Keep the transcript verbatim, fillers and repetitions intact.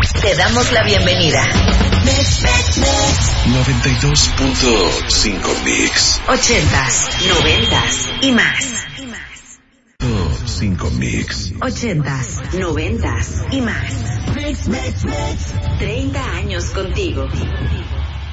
Te damos la bienvenida. noventa y dos punto cinco Mix. Ochentas, noventas y más. cinco Mix. Ochentas, noventas y más. Treinta años contigo.